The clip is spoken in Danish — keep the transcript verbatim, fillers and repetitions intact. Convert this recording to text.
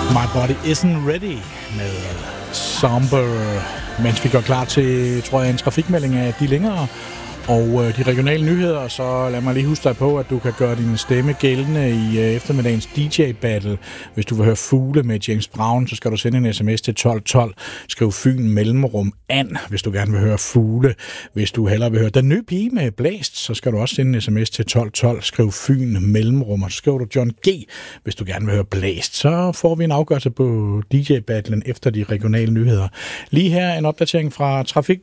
My Body Isn't Ready med Somber, mens vi går klar til, tror jeg, en trafikmelding af de længere og øh, de regionale nyheder. Så lad mig lige huske dig på, at du kan gøre din stemme gældende i øh, eftermiddagens D J-battle. Hvis du vil høre Fugle med James Brown, så skal du sende en sms til tolv tolv. Skriv Fyn mellemrum an, hvis du gerne vil høre Fugle. Hvis du hellere vil høre Den Nye Pige med Blæst, så skal du også sende en sms til tolv tolv. Skriv Fyn mellemrum, og så skriver du John G, hvis du gerne vil høre Blæst. Så får vi en afgørelse på D J-battlen efter de regionale nyheder. Lige her en opdatering fra trafik